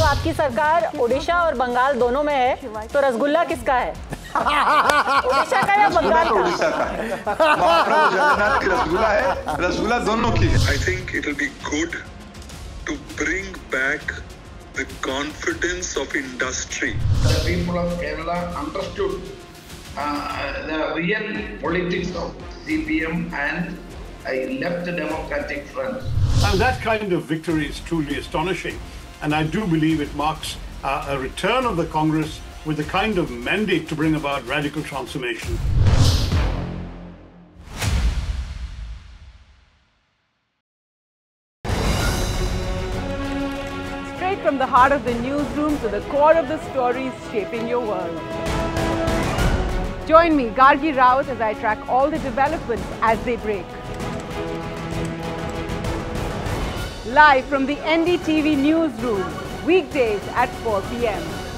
आपकी सरकार ओडिशा और बंगाल दोनों में है, तो रसगुल्ला किसका है? ओडिशा का या बंगाल का? ओडिशा का है। महाप्रभु जगन्नाथ की रसगुल्ला है, रसगुल्ला दोनों की है। I think it will be good to bring back the confidence of industry. The people of Kerala understood the real politics of CPM and left Democratic Front. And that kind of victory is truly astonishing. And I do believe it marks a return of the Congress with the kind of mandate to bring about radical transformation. Straight from the heart of the newsroom to the core of the stories shaping your world. Join me, Gargi Raut, as I track all the developments as they break. Live from the NDTV newsroom, weekdays at 4 p.m.